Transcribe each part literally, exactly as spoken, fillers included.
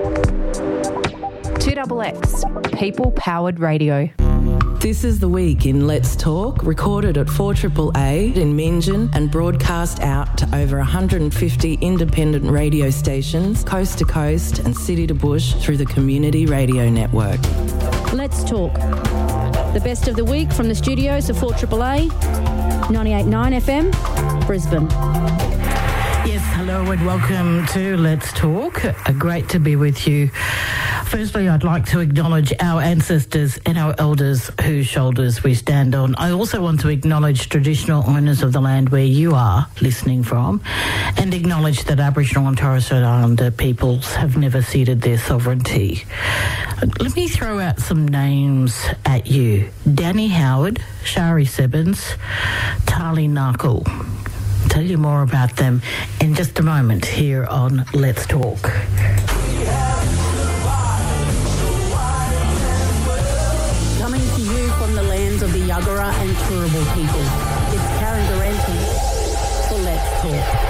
two X X, people-powered radio. This is The Week in Let's Talk, recorded at four A A A in Meanjin and broadcast out to over one hundred fifty independent radio stations, coast to coast and city to bush through the Community Radio Network. Let's Talk. The best of the week from the studios of four A A A, ninety-eight point nine F M, Brisbane. Yes, hello and welcome to Let's Talk. Uh, great to be with you. Firstly, I'd like to acknowledge our ancestors and our elders whose shoulders we stand on. I also want to acknowledge traditional owners of the land where you are listening from and acknowledge that Aboriginal and Torres Strait Islander peoples have never ceded their sovereignty. Uh, let me throw out some names at you. Danny Howard, Shari Sebens, Tali Narkle. Tell you more about them in just a moment here on Let's Talk. Coming to you from the lands of the Yuggera and Turrbal people, it's Karen Durante for Let's Talk.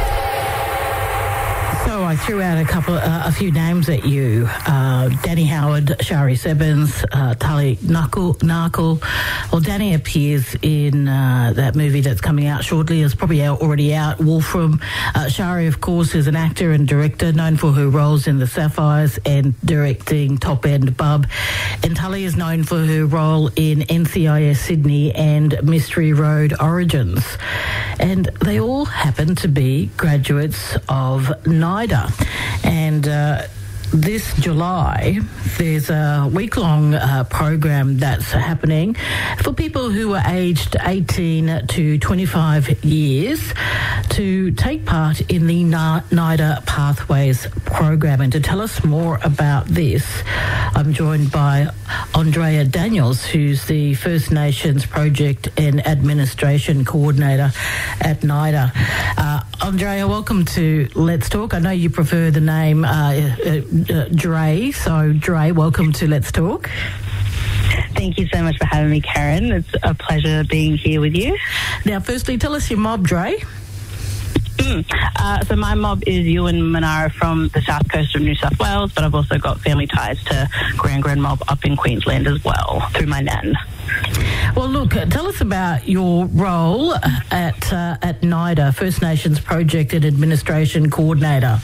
So I threw out a couple, uh, a few names at you. Uh, Danny Howard, Shari Sebens, uh, Tali Narkle. Narkle. Well, Danny appears in uh, that movie that's coming out shortly. It's probably out, already out, Wolfram. Uh, Shari, of course, is an actor and director known for her roles in The Sapphires and directing Top End Bub. And Tali is known for her role in N C I S Sydney and Mystery Road Origins. And they all happen to be graduates of NIDA. And uh, this July, there's a week-long uh, program that's happening for people who are aged eighteen to twenty-five years to take part in the NIDA Pathways program. And to tell us more about this, I'm joined by Andrea Daniels, who's the First Nations Project and Administration Coordinator at NIDA. Uh, Andrea, welcome to Let's Talk. I know you prefer the name uh, uh, uh, Dre, so Dre, welcome to Let's Talk. Thank you so much for having me, Karen. It's a pleasure being here with you. Now, firstly, tell us your mob, Dre. Mm. Uh, so my mob is Ewan Manara from the south coast of New South Wales, but I've also got family ties to Grand Grand Mob up in Queensland as well, through my nan. Well, look, uh, tell us about your role at uh, at NIDA, First Nations Project and Administration Coordinator.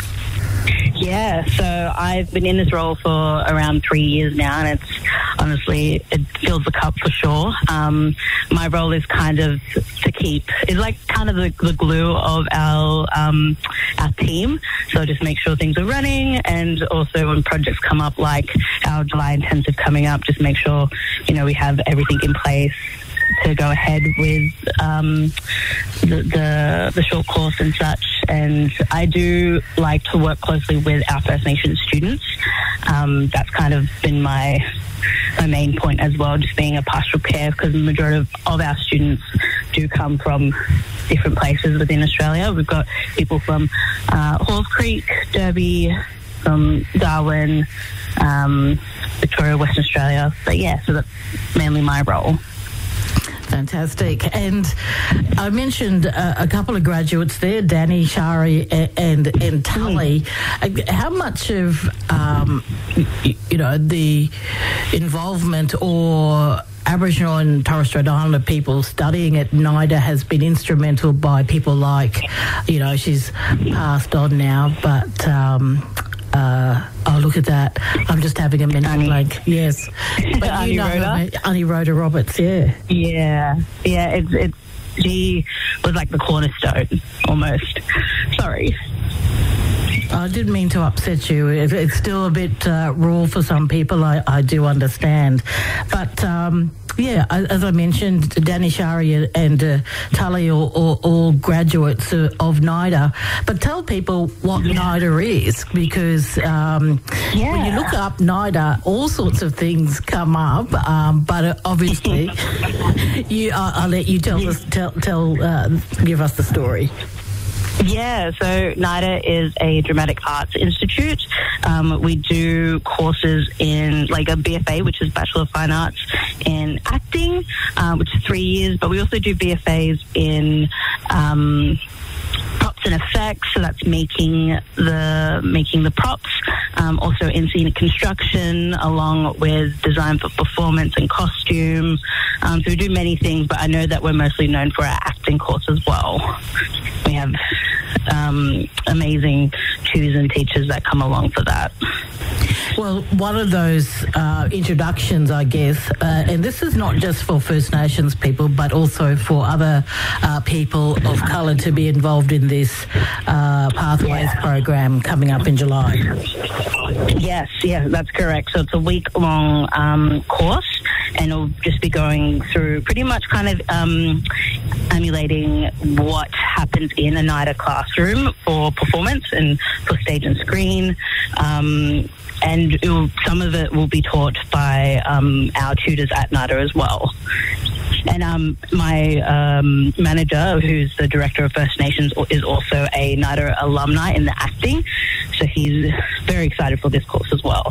Yeah, so I've been in this role for around three years now, and it's honestly, it fills the cup for sure. Um, my role is kind of to keep, it's like kind of the, the glue of our um, our team. So just make sure things are running, and also when projects come up like our July intensive coming up, just make sure, you know, we have everything in place to go ahead with um, the, the the short course and such. And I do like to work closely with our First Nations students. Um, that's kind of been my my main point as well, just being a pastoral care, because the majority of, of our students do come from different places within Australia. We've got people from uh, Halls Creek, Derby, from Darwin, um, Victoria, Western Australia. But yeah, so that's mainly my role. Fantastic. And I mentioned uh, a couple of graduates there, Danny, Shari and and Tali. How much of, um, you know, the involvement or Aboriginal and Torres Strait Islander people studying at NIDA has been instrumental by people like, you know, she's passed on now, but... Um, Uh, oh, look at that. I'm just having a mental blank. Yes. But Annie you know Rhoda? Annie Rhoda Roberts, yeah. Yeah. Yeah, it's, it's, she was like the cornerstone, almost. Sorry. I didn't mean to upset you. It, it's still a bit uh, raw for some people, I, I do understand. But, um, yeah, as I mentioned, Danny, Shari and uh, Tali are all, all graduates of, of NIDA. But tell people what yeah. NIDA is, because um, yeah. when you look up NIDA, all sorts of things come up. Um, but obviously, you, uh, I'll let you tell us, tell, tell uh, give us the story. Yeah, so NIDA is a dramatic arts institute. Um, we do courses in like a B F A, which is Bachelor of Fine Arts in acting, uh, which is three years, but we also do B F As in um, props and effects, so that's making the making the props, um, also in scenic construction, along with design for performance and costume. Um, so we do many things, but I know that we're mostly known for our acting course as well. We have um, amazing tutors and teachers that come along for that. Well, one of those uh, introductions, I guess, uh, and this is not just for First Nations people, but also for other uh, people of colour to be involved in this uh, Pathways Yeah. program coming up in July. Yes, yeah, that's correct. So it's a week-long um, course, and it'll just be going through pretty much kind of um, emulating what happens in a NIDA classroom for performance and for stage and screen. Um, and it will, some of it will be taught by um, our tutors at NIDA as well. And um, my um, manager, who's the director of First Nations, is also a NIDA alumni in the acting. So he's very excited for this course as well.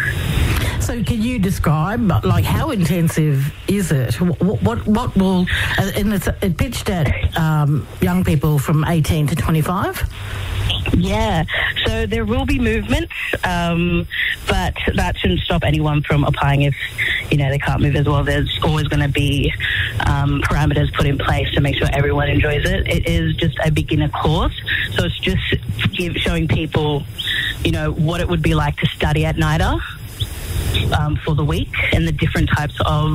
So can you describe, like, how intensive is it? What what, what will, and it's it pitched at um, young people from eighteen to twenty-five? Yeah, so there will be movement, um, but that shouldn't stop anyone from applying if, you know, they can't move as well. There's always going to be um, parameters put in place to make sure everyone enjoys it. It is just a beginner course, so it's just give, showing people, you know, what it would be like to study at NIDA um, for the week and the different types of,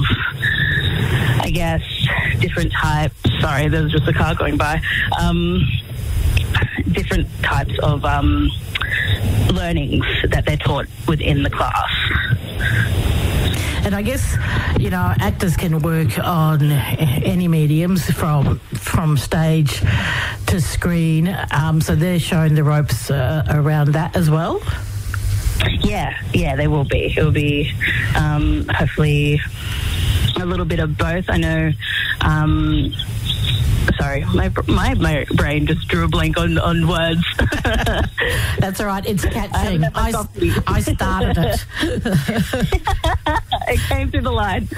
I guess, different types, sorry, there's just a car going by, um, different types of um, learnings that they're taught within the class. And I guess, you know, actors can work on any mediums from from stage to screen, um, so they're showing the ropes uh, around that as well? Yeah, yeah, they will be. It will be um, hopefully a little bit of both. I know... Um, Sorry, my, my my brain just drew a blank on, on words. That's all right. It's catching. I, I, I started it. It came through the line.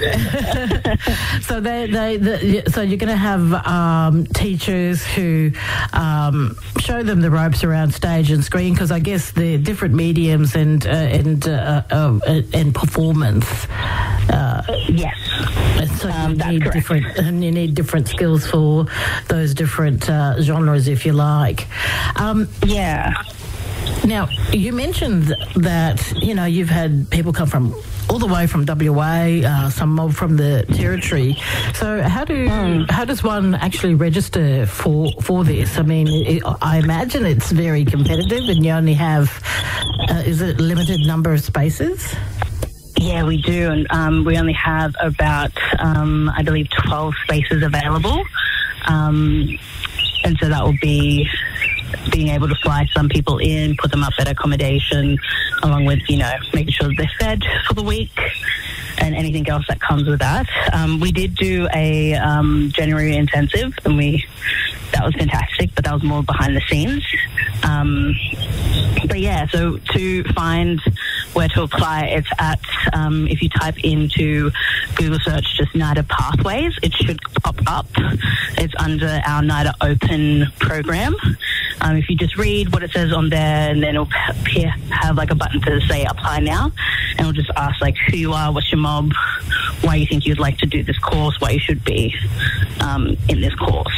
So they, they, the, so you're going to have um, teachers who um, show them the ropes around stage and screen, because I guess the different mediums and uh, and uh, uh, and performance. Uh, yes. So you Um, that's need correct. different, and you need different skills for those different uh, genres, if you like. Um, Yeah. now, you mentioned that, you know, you've had people come from all the way from W A, uh, some mob from the territory. So how do Mm. how does one actually register for for this? I mean, it, I imagine it's very competitive, and you only have uh, is it a limited number of spaces? Yeah, we do, and um, we only have about, um, I believe, twelve spaces available, um, and so that will be being able to fly some people in, put them up at accommodation, along with, you know, making sure that they're fed for the week and anything else that comes with that. Um, we did do a um, January intensive, and we that was fantastic, but that was more behind the scenes. Um, but yeah, so to find where to apply, it's at, um, if you type into Google search just NIDA Pathways, it should pop up. It's under our NIDA Open program. Um, if you just read what it says on there, and then it'll appear, have like a button to say apply now, and it'll just ask like who you are, what's your mob, why you think you'd like to do this course, why you should be um, in this course.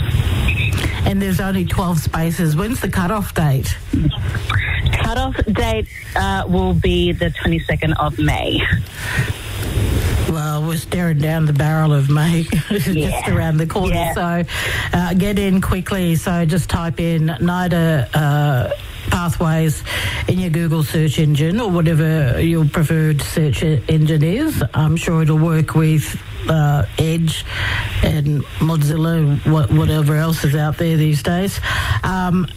And there's only twelve spaces. When's the cut-off date? Cut-off date uh, will be the twenty-second of May. Well, we're staring down the barrel of May, just Yeah. around the corner. Yeah. So uh, get in quickly. So just type in NIDA uh, Pathways in your Google search engine, or whatever your preferred search engine is. I'm sure it'll work with uh, Edge and Mozilla and what, whatever else is out there these days. Um,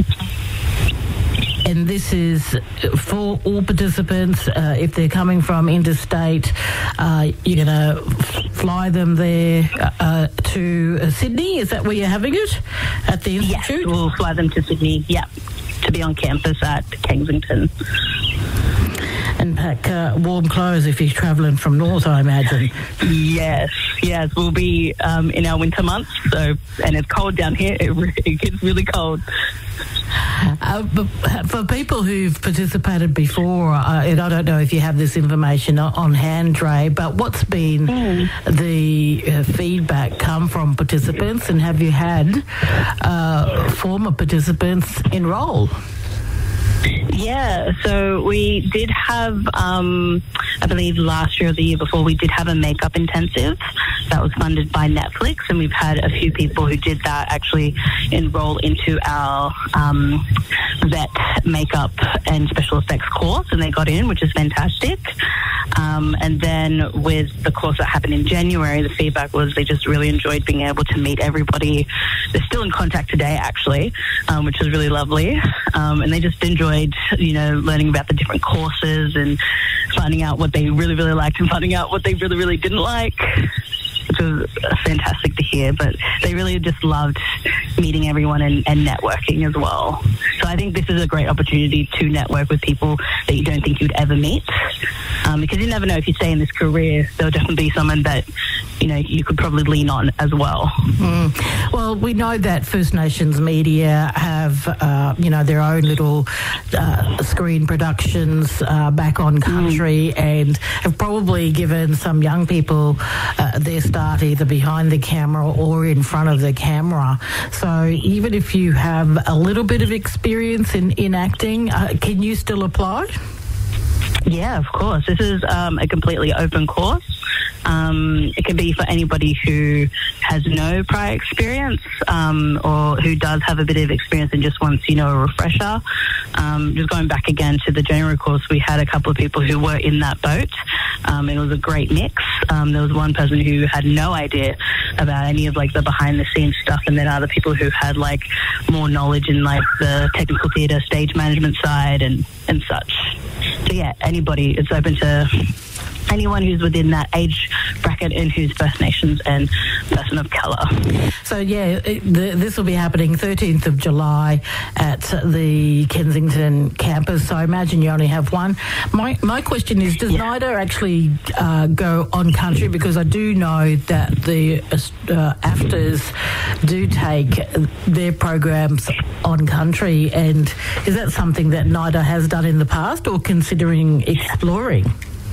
And this is for all participants. Uh, if they're coming from interstate, uh, you're going to f- fly them there uh, to uh, Sydney. Is that where you're having it? At the Yes, Institute? we'll fly them to Sydney, yeah, to be on campus at Kensington. And pack uh, warm clothes if you're travelling from north, I imagine. Yes, yes, we'll be um, in our winter months. So, and it's cold down here. It, re- it gets really cold. Uh, but for people who've participated before, uh, and I don't know if you have this information on hand, Dre, but what's been mm. the uh, feedback come from participants, and have you had uh, former participants enrol? Yeah, so we did have, um, I believe last year or the year before, we did have a makeup intensive that was funded by Netflix, and we've had a few people who did that actually enroll into our um, vet makeup and special effects course, and they got in, which is fantastic. Um, and then with the course that happened in January, the feedback was they just really enjoyed being able to meet everybody. They're still in contact today, actually, um, which is really lovely. Um, and they just enjoyed, you know, learning about the different courses and finding out what they really, really liked and finding out what they really, really didn't like, which was fantastic to hear. But they really just loved meeting everyone and, and networking as well. So I think this is a great opportunity to network with people that you don't think you'd ever meet. Um, because you never know, if you stay in this career, there'll definitely be someone that, you know, you could probably lean on as well. Mm. Well, we know that First Nations media have, uh, you know, their own little uh, screen productions uh, back on country mm. and have probably given some young people uh, their start either behind the camera or in front of the camera. So even if you have a little bit of experience in, in acting, uh, can you still apply? Yeah, of course. This is um, a completely open course. Um, it can be for anybody who has no prior experience um, or who does have a bit of experience and just wants, you know, a refresher. Um, just going back again to the January course, we had a couple of people who were in that boat. Um, it was a great mix. Um, there was one person who had no idea about any of like the behind the scenes stuff, and then other people who had like more knowledge in like the technical theatre, stage management side and, and such. So yeah, anybody, it's open to anyone who's within that age bracket and who's First Nations and person of colour. So yeah, it, the, this will be happening thirteenth of July at the Kensington campus. So I imagine you only have one. My my question is, does yeah. NIDA actually uh, go on country? Because I do know that the uh, AFTRS do take their programs on country, and is that something that NIDA has done in the past or considering exploring?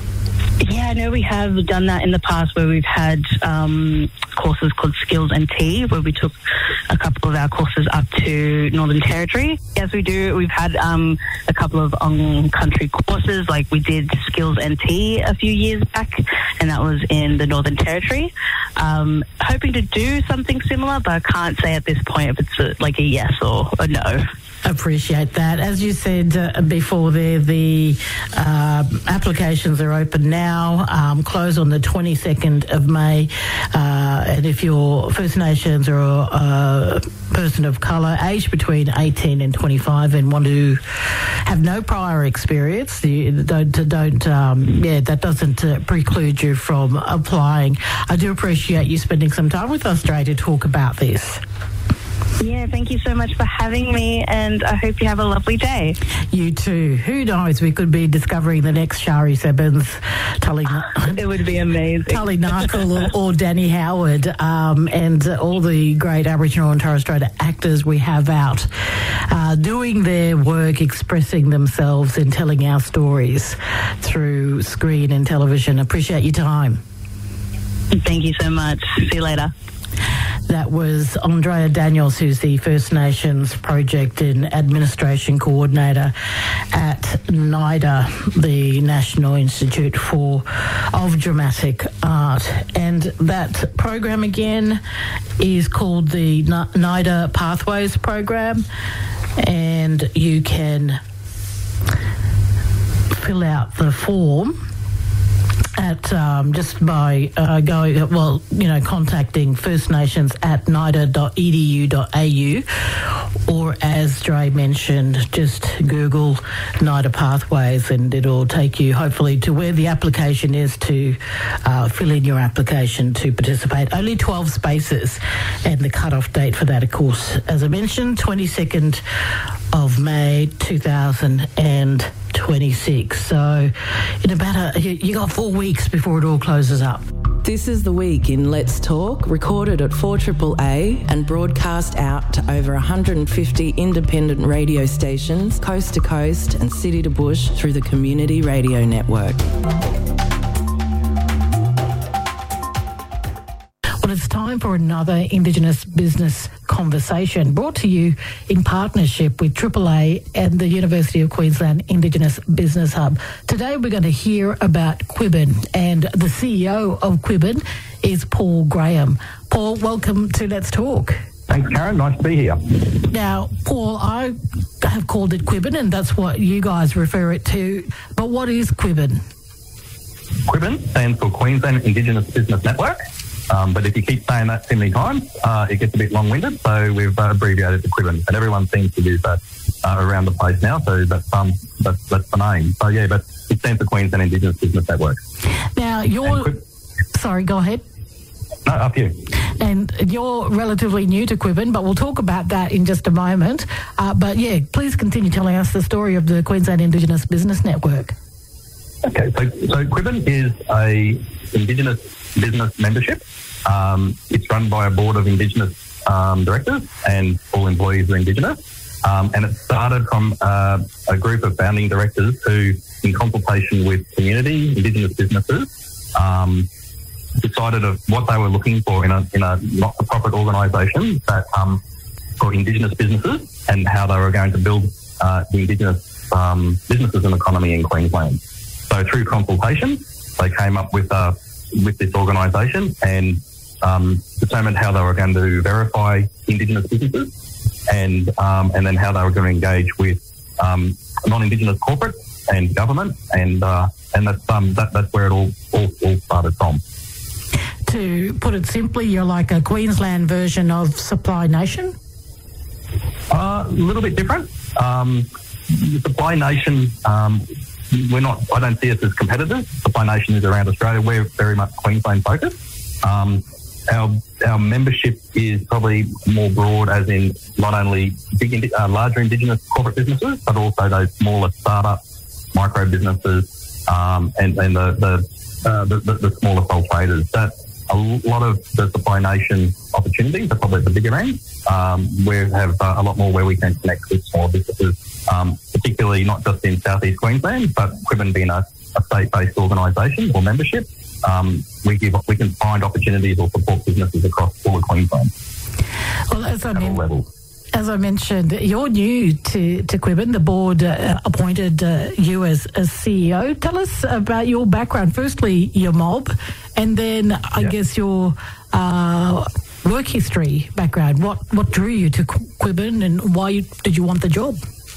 Yeah, I know we have done that in the past where we've had um, courses called Skills and Tea, where we took a couple of our courses up to Northern Territory. Yes, we do. We've had um, a couple of on-country courses, like we did Skills and Tea a few years back, and that was in the Northern Territory. Um, hoping to do something similar, but I can't say at this point if it's a, like a yes or a no. Appreciate that. As you said uh, before there, the uh, applications are open now, um, close on the twenty-second of May. Uh, and if you're First Nations or a person of colour, aged between eighteen and twenty-five, and want to have no prior experience, you don't, don't um, yeah, that doesn't uh, preclude you from applying. I do appreciate you spending some time with us, Dre, to talk about this. Yeah, thank you so much for having me, and I hope you have a lovely day. You too. Who knows? We could be discovering the next Shari Sebens, Tully. It would be amazing. Tully Narkle or, or Danny Howard, um, and uh, all the great Aboriginal and Torres Strait actors we have out uh, doing their work, expressing themselves and telling our stories through screen and television. Appreciate your time. Thank you so much. See you later. That was Andrea Daniels, who's the First Nations Project and Administration Coordinator at NIDA, the National Institute for of Dramatic Art. And that program again is called the NIDA Pathways Program, and you can fill out the form at um, just by uh, going, well, you know, contacting First Nations at nida dot e d u dot a u, or as Dre mentioned, just Google NIDA Pathways and it'll take you hopefully to where the application is to uh, fill in your application to participate. Only twelve spaces, and the cut-off date for that, of course, as I mentioned, twenty-second of May two thousand twenty-six. So in about a, you got four weeks before it all closes up. This is The Week in Let's Talk, recorded at four triple A and broadcast out to over one hundred fifty independent radio stations, coast to coast and city to bush through the Community Radio Network. Well, it's time for another Indigenous business conversation brought to you in partnership with triple A and the University of Queensland Indigenous Business Hub. Today we're going to hear about Quibbin, and the C E O of Quibbin is Paul Graham. Paul, welcome to Let's Talk. Thanks, Karen. Nice to be here. Now, Paul, I have called it Quibbin, and that's what you guys refer it to. But what is Quibbin? Quibbin stands for Queensland Indigenous Business Network. Um, but if you keep saying that too many times, uh, it gets a bit long-winded, so we've uh, abbreviated to Quibbin, and everyone seems to use that uh, around the place now, so that's, um, that's, that's the name. So, yeah, but it stands for Queensland Indigenous Business Network. Now, you're... Quib- Sorry, go ahead. No, up to you. And you're relatively new to Quibbin, but we'll talk about that in just a moment. Uh, but, yeah, please continue telling us the story of the Queensland Indigenous Business Network. Okay, so, so Quibbin is a Indigenous business membership. Um, it's run by a board of Indigenous um, directors, and all employees are Indigenous. Um, and it started from uh, a group of founding directors who, in consultation with community, Indigenous businesses, um, decided of what they were looking for in a, in a not-for-profit organisation that um, for Indigenous businesses, and how they were going to build uh, the Indigenous um, businesses and economy in Queensland. So through consultation, they came up with uh, with this organisation and um, determined how they were going to verify Indigenous businesses, and um, and then how they were going to engage with um, non-Indigenous corporates and government, and uh, and that's um, that, that's where it all, all all started from. To put it simply, you're like a Queensland version of Supply Nation? Uh, a little bit different. Um, Supply Nation, um, we're not. I don't see us as competitors. Supply Nation is around Australia. We're very much Queensland focused. Um, our our membership is probably more broad, as in not only big, uh, larger Indigenous corporate businesses, but also those smaller startups, micro businesses, um, and and the the, uh, the the the smaller sole traders. That a lot of the Supply Nation opportunities are probably at the bigger end. Um, we have uh, a lot more where we can connect with small businesses, um, particularly not just in southeast Queensland, but Quibbin being a, a state-based organisation or membership, um, we give we can find opportunities or support businesses across all of Queensland. Well, as I, at all men- levels. as I mentioned, you're new to, to Quibbin. The board uh, appointed uh, you as, as C E O. Tell us about your background. Firstly, your mob, and then I Yeah. guess your uh, work history background. What what drew you to Quibbin, and why did you want the job?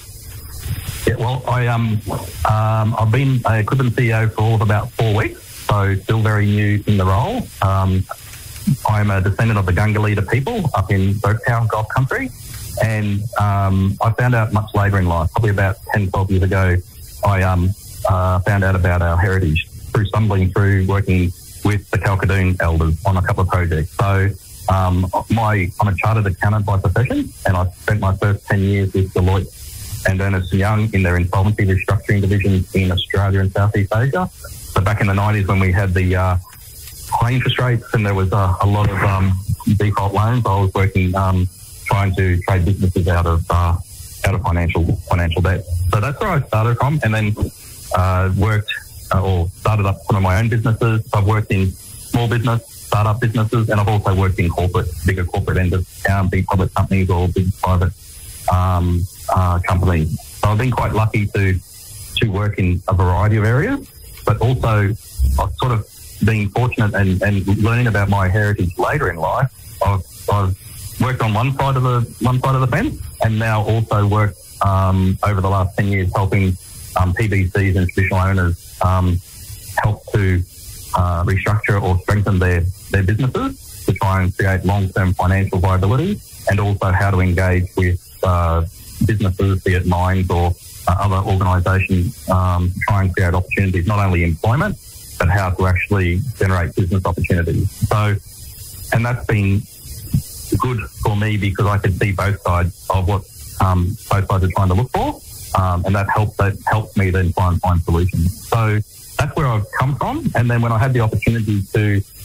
Yeah, well, I um um I've been a Quibbin C E O for all of about four weeks, so still very new in the role. Um, I'm a descendant of the Gungalita people up in Burketown, Gulf Country, and um, I found out much later in life, probably about ten, twelve years ago, I um uh, found out about our heritage through stumbling through working with the Kalkadoon elders on a couple of projects. So um, my I'm a chartered accountant by profession, and I spent my first ten years with Deloitte and Ernst and Young in their insolvency restructuring divisions in Australia and Southeast Asia. So back in the nineties, when we had the uh, high interest rates and there was uh, a lot of um, default loans, I was working um, trying to trade businesses out of uh, out of financial financial debt. So that's where I started from, and then uh, worked uh, or started up some of my own businesses. I've worked in small business, startup businesses, and I've also worked in corporate, bigger corporate end of town, big public companies or big private um, uh, companies. So I've been quite lucky to to work in a variety of areas, but also I've sort of been fortunate and, and learning about my heritage later in life. I've, I've worked on one side of the one side of the fence, and now also worked um, over the last ten years helping um, P B Cs and traditional owners um, help to uh, restructure or strengthen their, their businesses to try and create long-term financial viability, and also how to engage with uh, businesses, be it mines or uh, other organisations, um, to try and create opportunities, not only employment, but how to actually generate business opportunities. So, and that's been good for me because I could see both sides of what um, both sides are trying to look for, um, and that helps that helps me then try and find solutions. So that's where I've come from. And then when I had the opportunity to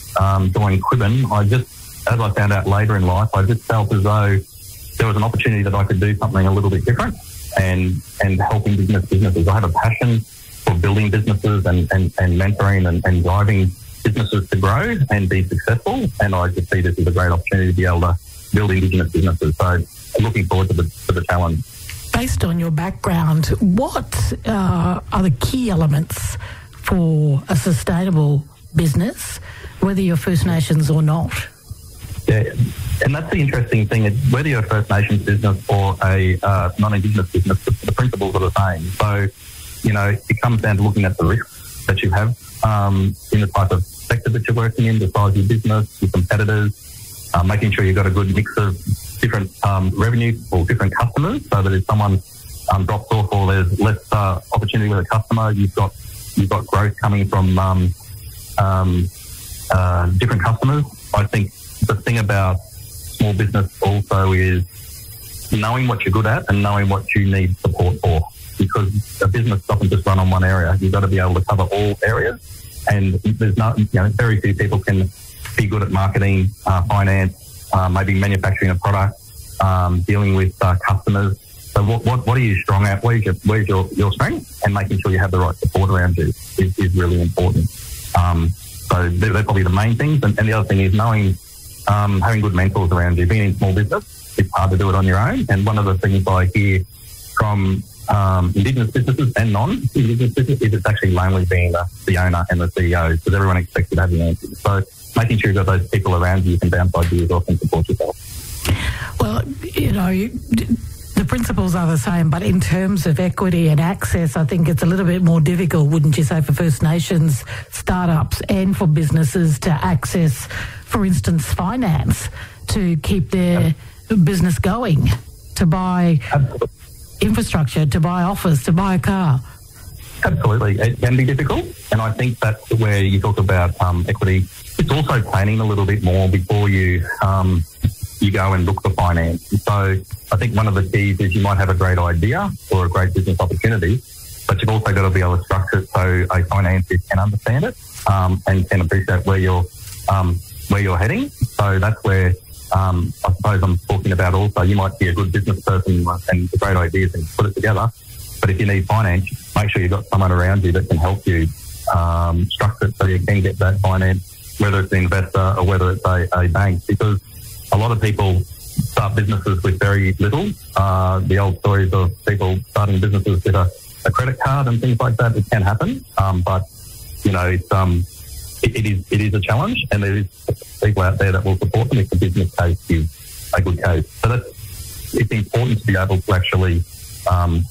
um, joined Quibbin, I just, as I found out later in life, I just felt as though there was an opportunity that I could do something a little bit different and and helping business businesses. I have a passion for building businesses and, and, and mentoring and, and driving businesses to grow and be successful. And I just see this as a great opportunity to be able to build Indigenous businesses. So I'm looking forward to the, to the challenge. Based on your background, what uh, are the key elements for a sustainable business, whether you're First Nations or not? Yeah, and that's the interesting thing. Whether you're a First Nations business or a uh, non-Indigenous business, the, the principles are the same. So, you know, it comes down to looking at the risks that you have um, in the type of sector that you're working in, the size of your business, your competitors, uh, making sure you've got a good mix of different um, revenue or different customers, so that if someone um, drops off or there's less uh, opportunity with a customer, you've got you've got growth coming from um, um, uh, different customers. I think the thing about small business also is knowing what you're good at and knowing what you need support for, because a business doesn't just run on one area. You've got to be able to cover all areas, and there's not, you know, very few people can be good at marketing, uh, finance, uh, maybe manufacturing a product, um, dealing with uh, customers. So what, what what are you strong at? Where's your where's your, your strength? And making sure you have the right support around you is, is really important. Um, so they're, they're probably the main things. And, and the other thing is knowing, um, having good mentors around you. Being in small business, it's hard to do it on your own. And one of the things I hear from um, Indigenous businesses and non-Indigenous businesses is it's actually lonely being the, the owner and the C E O, because everyone expects you to have the answers. So making sure you've got those people around you, you can bounce ideas off and support yourself. Well, you know, you, the principles are the same, but in terms of equity and access, I think it's a little bit more difficult, wouldn't you say, for First Nations startups and for businesses to access, for instance, finance to keep their business going, to buy Absolutely. infrastructure, to buy office, to buy a car. Absolutely. It can be difficult. And I think that's where you talk about um, equity. It's also planning a little bit more before you um, you go and look for finance. So I think one of the keys is you might have a great idea or a great business opportunity, but you've also got to be able to structure it so a financier can understand it um, and can appreciate where you're um, where you're heading. So that's where um, I suppose I'm talking about also. You might be a good business person and the great ideas and put it together, but if you need finance, make sure you've got someone around you that can help you um, structure it so you can get that finance, whether it's an investor or whether it's a, a bank, because a lot of people start businesses with very little. Uh, the old stories of people starting businesses with a, a credit card and things like that, it can happen. Um, but, you know, it's, um, it, it is it is a challenge, and there is people out there that will support them if the business case is a good case. So that's, it's important to be able to actually um,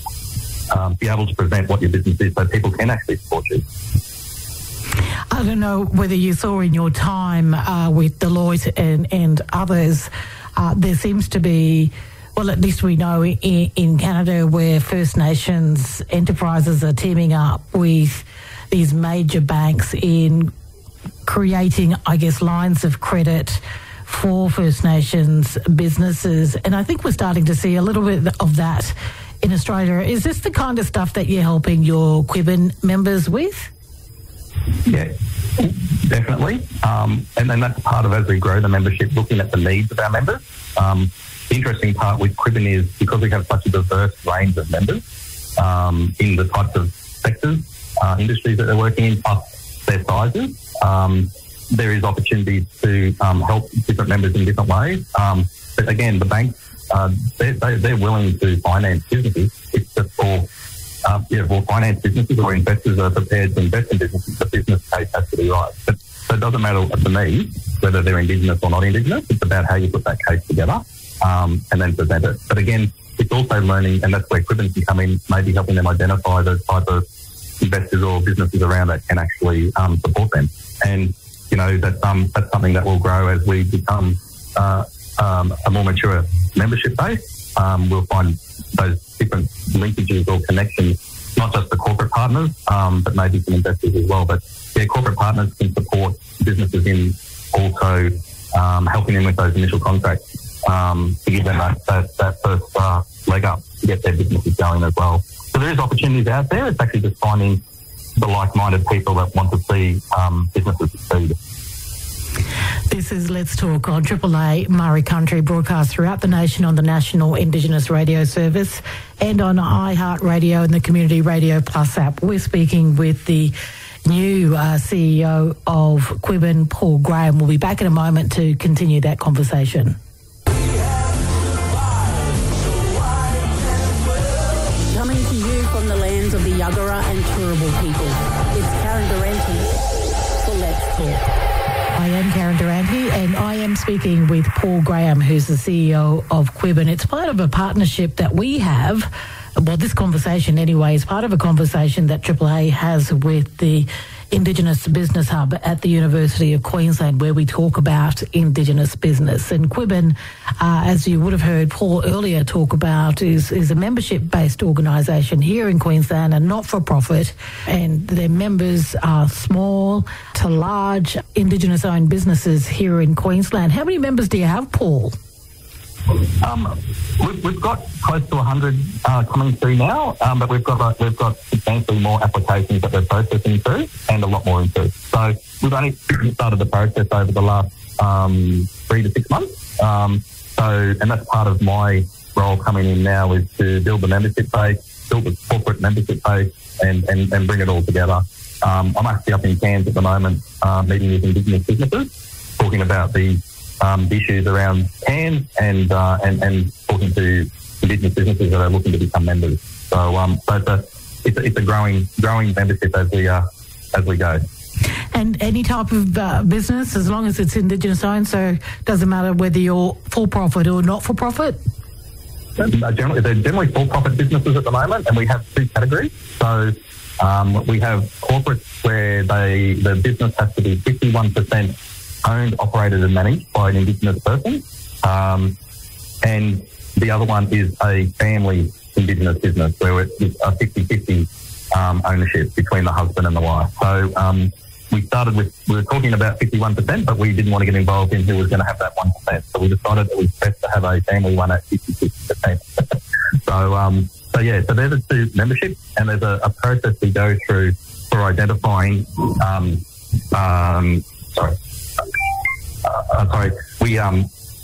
um, be able to present what your business is so people can actually support you. I don't know whether you saw in your time uh, with Deloitte and, and others, uh, there seems to be, well, at least we know in, in Canada, where First Nations enterprises are teaming up with these major banks in creating, I guess, lines of credit for First Nations businesses. And I think we're starting to see a little bit of that in Australia. Is this the kind of stuff that you're helping your Quibbin members with? Yeah, definitely. Um, and then that's part of, as we grow the membership, looking at the needs of our members. Um, the interesting part with Quibbin is because we have such a diverse range of members um, in the types of sectors, uh, industries that they're working in, plus their sizes, um, there is opportunities to um, help different members in different ways. Um, but again, the banks, uh, they're, they're willing to finance businesses. It's just for Um, yeah, well, finance businesses or investors are prepared to invest in businesses. The business case has to be right. But, so it doesn't matter to me whether they're Indigenous or not Indigenous. It's about how you put that case together um, and then present it. But again, it's also learning, and that's where Quibbin can come in, maybe helping them identify the type of investors or businesses around that can actually um, support them. And, you know, that, um, that's something that will grow as we become uh, um, a more mature membership base. Um, we'll find those different linkages or connections, not just the corporate partners, um, but maybe some investors as well. But yeah, corporate partners can support businesses in also um, helping them with those initial contracts um, to give them that, that, that first uh, leg up to get their businesses going as well. So there is opportunities out there. It's actually just finding the like-minded people that want to see um, businesses succeed. This is Let's Talk on Triple A Murray Country, broadcast throughout the nation on the National Indigenous Radio Service and on iHeartRadio and the Community Radio Plus app. We're speaking with the new uh, C E O of Quibbin, Paul Graham. We'll be back in a moment to continue that conversation. Coming to you from the lands of the Yuggera and Turrbal people, it's Karen Durante for Let's Talk. I am Karen Durante and I am speaking with Paul Graham, who's the C E O of Quibbin. It's part of a partnership that we have. Well, this conversation anyway is part of a conversation that Triple A has with the Indigenous Business Hub at the University of Queensland, where we talk about Indigenous business. And Quibbin, uh, as you would have heard Paul earlier talk about, is, is a membership-based organisation here in Queensland and not-for-profit. And their members are small to large Indigenous-owned businesses here in Queensland. How many members do you have, Paul? Um, we've, we've got close to one hundred uh, coming through now, um, but we've got uh, we've got substantially more applications that we're processing through, and a lot more into. So we've only started the process over the last um, three to six months. Um, so, and that's part of my role coming in now, is to build the membership base, build the corporate membership base, and and, and bring it all together. Um, I'm actually up in Cairns at the moment, uh, meeting with Indigenous businesses, talking about the Um, issues around Cairns and, uh, and and talking to Indigenous businesses that are looking to become members. So, um, so it's a it's a, it's a growing growing membership as we uh, as we go. And any type of uh, business, as long as it's Indigenous owned, so it doesn't matter whether you're for profit or not for profit. Uh, generally, they're generally for profit businesses at the moment, and we have two categories. So um, we have corporates where they the business has to be fifty-one percent owned, operated and managed by an Indigenous person. Um, and the other one is a family Indigenous business where it's a fifty-fifty um, ownership between the husband and the wife. So um, we started with, we were talking about fifty-one percent, but we didn't want to get involved in who was going to have that one percent. So we decided that it was best to have a family one at fifty-fifty percent. so, um, so yeah, so they're the two memberships, and there's a, a process we go through for identifying, um, um, sorry, Uh, sorry, we um,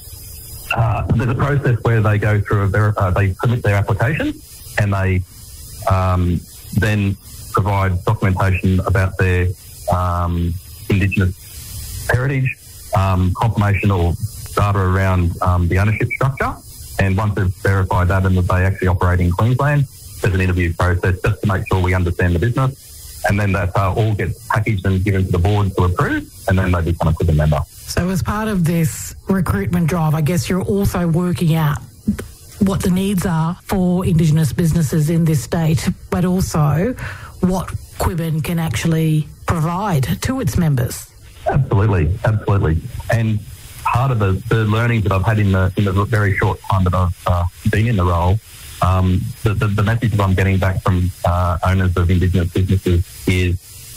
uh, there's a process where they go through a ver- uh, they submit their application, and they um, then provide documentation about their um, Indigenous heritage, um, confirmation or data around um, the ownership structure, and once they've verified that and that they actually operate in Queensland, there's an interview process just to make sure we understand the business, and then that uh, all gets packaged and given to the board to approve, and then they become a Quibbin member. So as part of this recruitment drive, I guess you're also working out what the needs are for Indigenous businesses in this state, but also what Quibbin can actually provide to its members. Absolutely, absolutely. And part of the, the learnings that I've had in the in the very short time that I've uh, been in the role, um, the, the, the message that I'm getting back from uh, owners of Indigenous businesses is,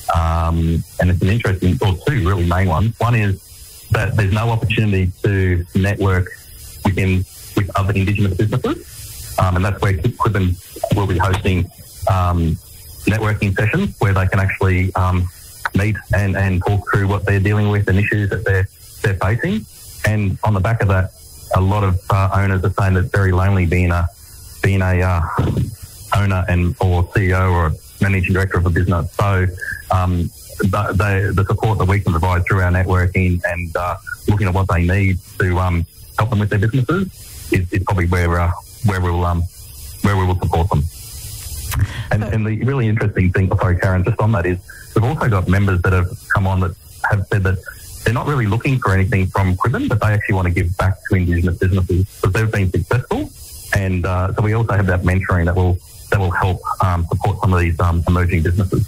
um, and it's an interesting, or two really main ones. One is that there's no opportunity to network within with other Indigenous businesses, um, and that's where Quibbin will be hosting um, networking sessions where they can actually um, meet and, and talk through what they're dealing with and issues that they're they're facing. And on the back of that, a lot of uh, owners are saying that it's very lonely being a being a uh, owner and or C E O or managing director of a business. So um, The, the, the support that we can provide through our networking and uh, looking at what they need to um, help them with their businesses is, is probably where uh, where we'll um, where we will support them. And, and the really interesting thing, sorry, Karen, just on that is we've also got members that have come on that have said that they're not really looking for anything from Quibbin, but they actually want to give back to Indigenous businesses because they've been successful. And uh, so we also have that mentoring that will that will help um, support some of these um, emerging businesses.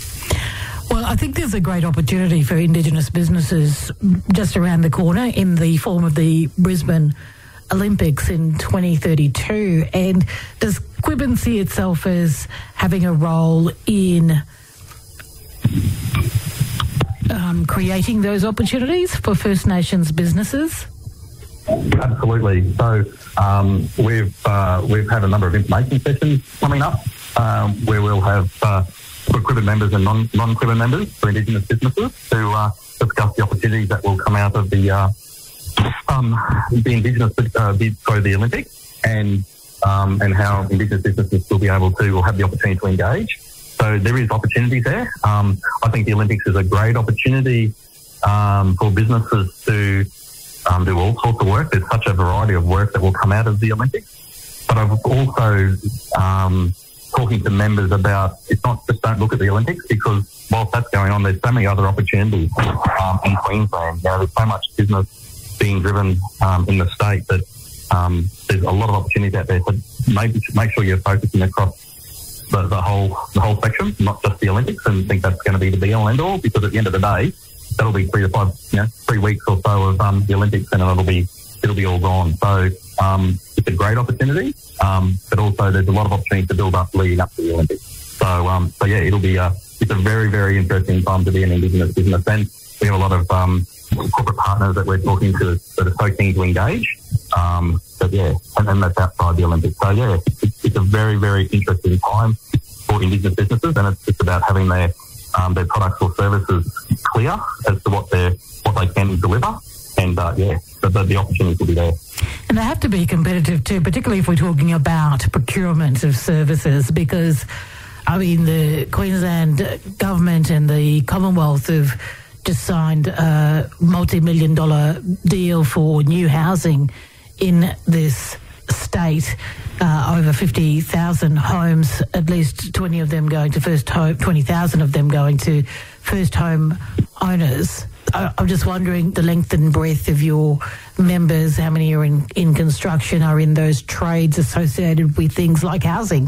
Well, I think there's a great opportunity for Indigenous businesses just around the corner in the form of the Brisbane Olympics in twenty thirty-two. And does Quibbin see itself as having a role in um, creating those opportunities for First Nations businesses? Absolutely. So um, we've uh, we've had a number of information sessions coming up um, where we'll have uh, for Quibbin members and non, non-Quibbin members, for Indigenous businesses, to uh, discuss the opportunities that will come out of the uh, um, the Indigenous, uh, the, sorry, the Olympics, and um, and how Indigenous businesses will be able to, or have the opportunity to engage. So there is opportunities there. Um, I think the Olympics is a great opportunity um, for businesses to um, do all sorts of work. There's such a variety of work that will come out of the Olympics. But I've also um, talking to members about, it's not just don't look at the Olympics, because whilst that's going on, there's so many other opportunities um, in Queensland. You know, there's so much business being driven um, in the state that um, there's a lot of opportunities out there. So maybe make sure you're focusing across the, the whole the whole spectrum, not just the Olympics, and think that's going to be the be all end all, because at the end of the day, that'll be three to five, you know, three weeks or so of um, the Olympics, and it'll be it'll be all gone. So um, it's a great opportunity, um, but also there's a lot of opportunity to build up leading up to the Olympics. So um, so yeah, it'll be a it's a very very interesting time to be an Indigenous business, and we have a lot of um, corporate partners that we're talking to that are so keen to engage. Um, but yeah, and, and that's outside the Olympics. So yeah, it's, it's a very very interesting time for Indigenous businesses, and it's just about having their um, their products or services clear as to what they what they can deliver, and uh, yeah, the, the, the opportunities will be there. And they have to be competitive too, particularly if we're talking about procurement of services, because I mean the Queensland government and the Commonwealth have just signed a multi-million dollar deal for new housing in this state. Uh, over fifty thousand homes, at least twenty of them going to first home, twenty thousand of them going to first home owners. I, I'm just wondering the length and breadth of your members, how many are in, in construction, are in those trades associated with things like housing?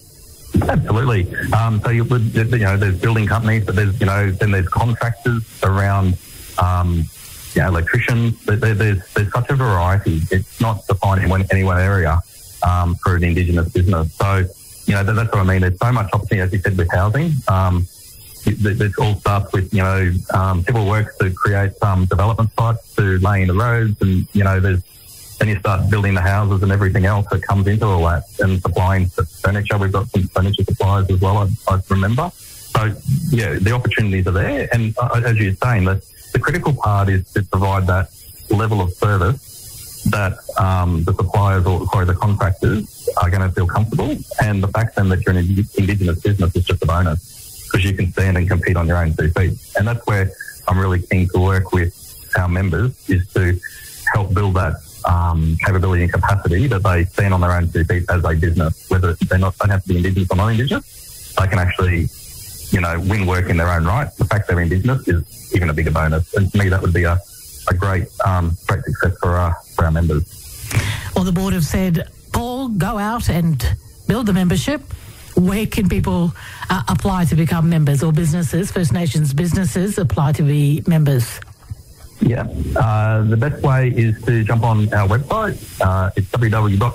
Absolutely. Um, so you, you know, there's building companies, but there's you know then there's contractors around, um, you know, electricians. There, there's there's such a variety. It's not defined in one, any one area. Um, for an Indigenous business. So, you know, that, that's what I mean. There's so much opportunity, as you said, with housing. Um, it, it all starts with, you know, um, civil works to create um, development sites, to laying the roads, and, you know, there's then you start building the houses and everything else that comes into all that, and supplying furniture. We've got some furniture suppliers as well, I, I remember. So, yeah, the opportunities are there. And uh, as you're saying, the, the critical part is to provide that level of service that um, the suppliers or sorry, the contractors are going to feel comfortable, and the fact then that you're an Indigenous business is just a bonus, because you can stand and compete on your own two feet. And that's where I'm really keen to work with our members, is to help build that um, capability and capacity that they stand on their own two feet as a business, whether they're not don't have to be Indigenous or non-Indigenous. They can actually, you know, win work in their own right. The fact they're Indigenous is even a bigger bonus, and to me that would be a a great um, great success for our, for our members. Well, the board have said, Paul, go out and build the membership. Where can people uh, apply to become members, or businesses, First Nations businesses, apply to be members? Yeah, uh, the best way is to jump on our website. Uh, it's w w w dot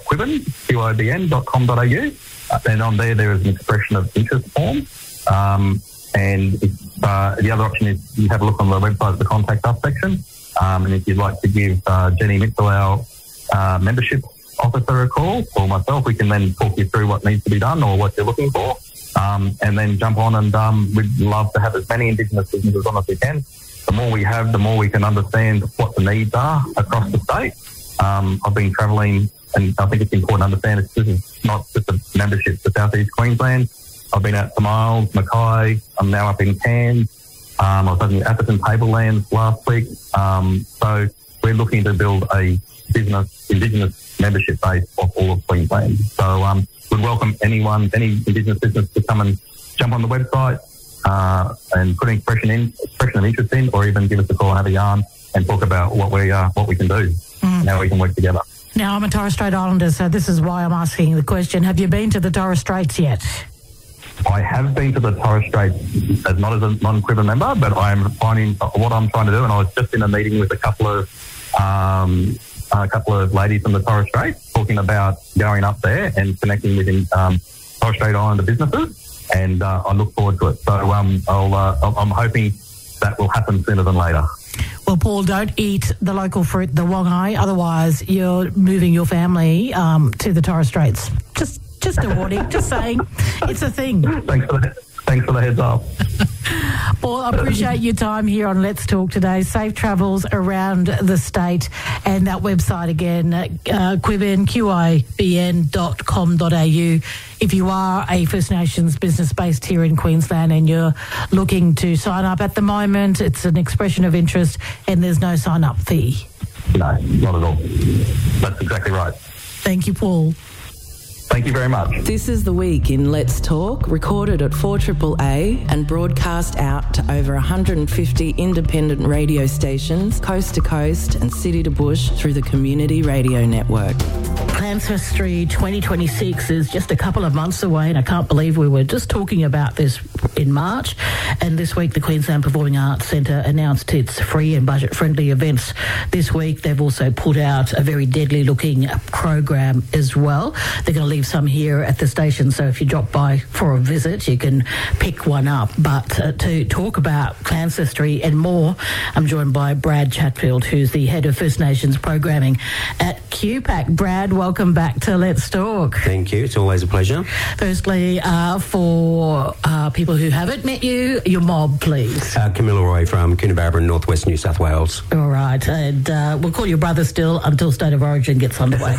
quibin dot com dot a u, uh, and on there there is an expression of interest form. Um, and if, uh, the other option is you have a look on the website, the contact us section. Um, and if you'd like to give uh, Jenny Mitchell, our uh, membership officer, a call, or myself, we can then talk you through what needs to be done or what you're looking for, um, and then jump on. And um, we'd love to have as many Indigenous businesses on as we can. The more we have, the more we can understand what the needs are across the state. Um, I've been travelling, and I think it's important to understand it's, this is not just a membership for South East Queensland. I've been out to Miles, Mackay. I'm now up in Cairns. Um, I was looking at Atherton Tablelands last week. Um, so we're looking to build a business, Indigenous membership base of all of Queensland. So um, we'd welcome anyone, any Indigenous business to come and jump on the website uh, and put an expression in, expression of interest in, or even give us a call and have a yarn and talk about what we uh, what we can do mm. and how we can work together. Now, I'm a Torres Strait Islander, so this is why I'm asking the question. Have you been to the Torres Straits yet? I have been to the Torres Straits as not as a non-Quibbin member, but I'm finding what I'm trying to do, and I was just in a meeting with a couple of um, a couple of ladies from the Torres Straits talking about going up there and connecting with um, Torres Strait Islander businesses, and uh, I look forward to it. So um, I'll, uh, I'm hoping that will happen sooner than later. Well, Paul, don't eat the local fruit, the wongai, otherwise you're moving your family um, to the Torres Straits. Just Just a warning, just saying. It's a thing. Thanks for that. Thanks for the heads up. Paul, I appreciate your time here on Let's Talk today. Safe travels around the state, and that website again, uh, quibn, Q I B N dot com dot a u. If you are a First Nations business based here in Queensland and you're looking to sign up at the moment, it's an expression of interest and there's no sign-up fee. No, not at all. That's exactly right. Thank you, Paul. Thank you very much. This is The Week in Let's Talk, recorded at four A A A and broadcast out to over one hundred fifty independent radio stations, coast to coast and city to bush through the Community Radio Network. Clancestry twenty twenty-six is just a couple of months away, and I can't believe we were just talking about this in March. And this week, the Queensland Performing Arts Centre announced its free and budget-friendly events this week. They've also put out a very deadly-looking program as well. They're going to leave some here at the station, so if you drop by for a visit, you can pick one up. But uh, to talk about Clancestry and more, I'm joined by Brad Chatfield, who's the head of First Nations programming at Q PAC. Brad, welcome back to Let's Talk. Thank you. It's always a pleasure. Firstly, uh, for uh, people who haven't met you, your mob, please. Uh, Camilla Roy from Coonabarabra, Northwest New South Wales. All right, and uh, we'll call you brother still until State of Origin gets underway.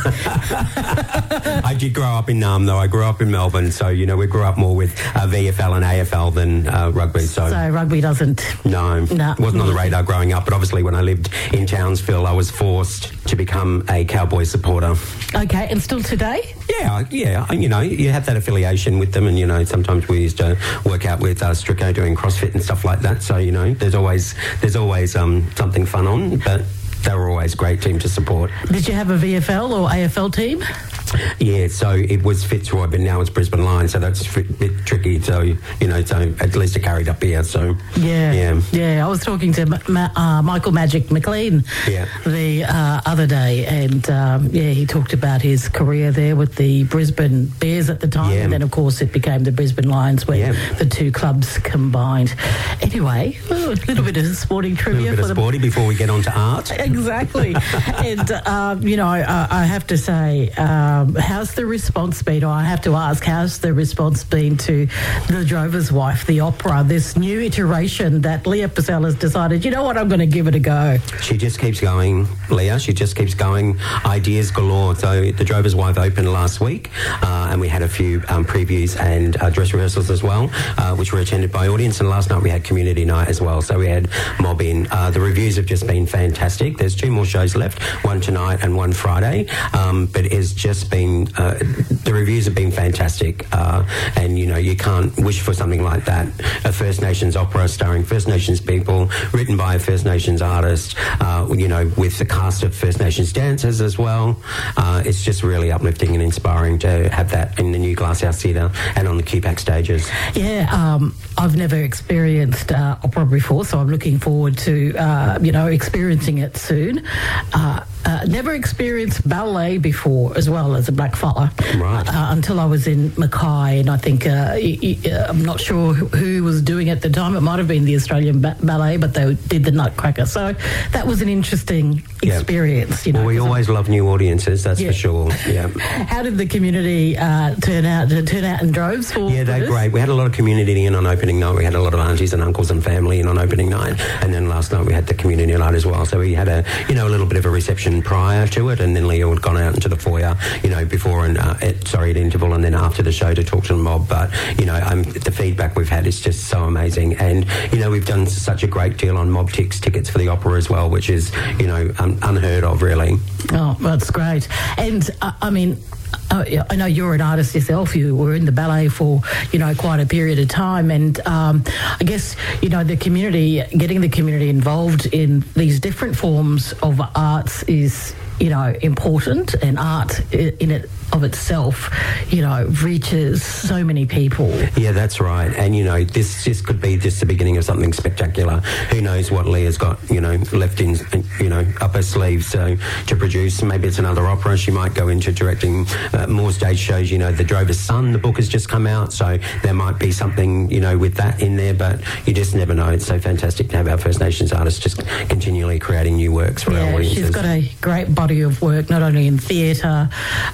I did grow up in Naarm, though. I grew up in Melbourne, so, you know, we grew up more with uh, V F L and A F L than uh, rugby. So, so rugby doesn't... No, no, wasn't on the radar growing up, but obviously when I lived in Townsville, I was forced to become a Cowboy supporter. Okay, and still today? Yeah, yeah. You know, you have that affiliation with them, and, you know, sometimes we used to work out with uh, Strico doing CrossFit and stuff like that. So, you know, there's always there's always um, something fun on, but they were always a great team to support. Did you have a V F L or A F L team? Yeah, so it was Fitzroy, but now it's Brisbane Lions, so that's a bit tricky. So, you know, so at least it carried up here. So yeah, yeah, yeah. I was talking to Ma- uh, Michael Magic McLean yeah. the uh, other day, and um, yeah, he talked about his career there with the Brisbane Bears at the time, yeah. and then of course it became the Brisbane Lions, where yeah. the two clubs combined. Anyway, a little bit of sporting trivia. A little bit for of sporty before we get on to art. Exactly, and um, you know, I, I have to say. Um, how's the response been? Or I have to ask, how's the response been to The Drover's Wife, the opera, this new iteration that Leah Purcell has decided, you know what, I'm going to give it a go? She just keeps going, Leah. She just keeps going. Ideas galore. So The Drover's Wife opened last week, uh, and we had a few um, previews and uh, dress rehearsals as well, uh, which were attended by audience. And last night we had community night as well. So we had mob in. Uh, the reviews have just been fantastic. There's two more shows left, one tonight and one Friday. Um, but it's just been, uh, the reviews have been fantastic. Uh, and, you know, you can't wish for something like that. A First Nations opera starring First Nations people, written by a First Nations artist, uh, you know, with the cast of First Nations dancers as well. Uh, it's just really uplifting and inspiring to have that in the new Glasshouse Theatre and on the Q PAC stages. Yeah, um, I've never experienced uh, opera before, so I'm looking forward to, uh, you know, experiencing it soon. Uh, uh, never experienced ballet before as well as a blackfella. Right. Uh, until I was in Mackay, and I think, uh, y- y- I'm not sure who, who was doing it at the time. It might have been the Australian ba- Ballet, but they did the Nutcracker. So that was an interesting Yeah. experience. You know, well, we always love new audiences, that's Yeah. for sure. Yeah. How did the community uh, turn out? Did it turn out in droves for Yeah, for they're this? great. We had a lot of community in on opening night. We had a lot of aunties and uncles and family in on opening night. And then last night we had the community night as well. So we had a, you know, a little bit of a reception prior to it. And then Leo had gone out into the foyer, you know, before and, uh, at, sorry, at interval and then after the show to talk to the mob. But, you know, um, the feedback we've had is just so amazing. And, you know, we've done such a great deal on Mob Tix tickets for the opera as well, which is, you know, um, unheard of, really. Oh, that's great. And, uh, I mean... Uh, I know you're an artist yourself. You were in the ballet for, you know, quite a period of time. And um, I guess, you know, the community, getting the community involved in these different forms of arts is, you know, important. And art in it of itself, you know, reaches so many people. Yeah, that's right. And, you know, this just could be just the beginning of something spectacular. Who knows what Leah's got, you know, left in, you know, up her sleeve. So to produce, maybe it's another opera. She might go into directing uh, more stage shows. You know, The Drover's Son, the book has just come out. So there might be something, you know, with that in there. But you just never know. It's so fantastic to have our First Nations artists just continually creating new works for yeah, our audiences. She's got a great body of work, not only in theatre, uh, now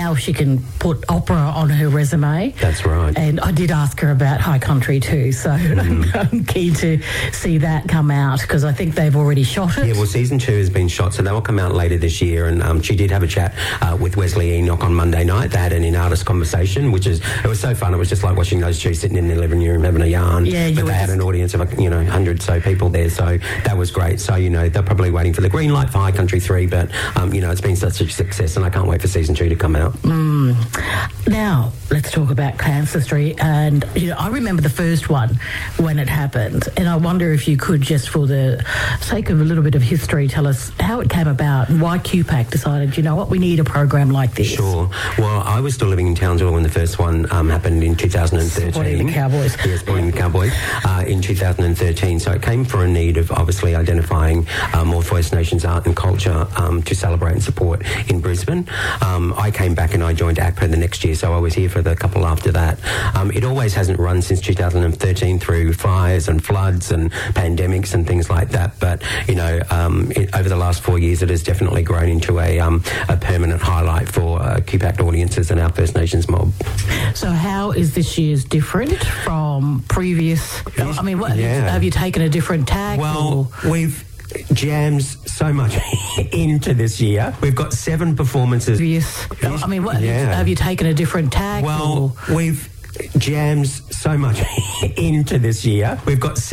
now she can put opera on her resume. That's right. And I did ask her about High Country too, so mm. I'm keen to see that come out because I think they've already shot it. Yeah, well, season two has been shot, so that will come out later this year. And um, she did have a chat uh, with Wesley Enoch on Monday night. They had an in-artist conversation, which is it was so fun. It was just like watching those two sitting in their living room having a yarn. Yeah, but they had an audience of you know hundred so people there, so that was great. So you know they're probably waiting for the green light for High Country three, but um, you know it's been such a success, and I can't wait for season two to come out. Mm. Now let's talk about Cancer Street, and you know I remember the first one when it happened, and I wonder if you could just for the sake of a little bit of history tell us how it came about and why Q PAC decided, you know what, we need a program like this. Sure. Well, I was still living in Townsville when the first one um, happened in two thousand thirteen. Supporting the Cowboys. Yes, supporting the Cowboys uh, in two thousand thirteen. So it came for a need of obviously identifying um, North West Nations art and culture um, to celebrate and support in Brisbane. Um, I came back and I joined A C P A the next year, so I was here for the couple after that. Um, it always hasn't run since two thousand thirteen through fires and floods and pandemics and things like that. But, you know, um, it, over the last four years, it has definitely grown into a, um, a permanent highlight for uh, Q PAC audiences and our First Nations mob. So how is this year's different from previous? I mean, what, yeah. have you taken a different tack? Well, or? we've jammed so much into this year. We've got seven performances. Previous, I mean, what, yeah. have you taken a different tack? Well, or? we've jammed so much into this year. We've got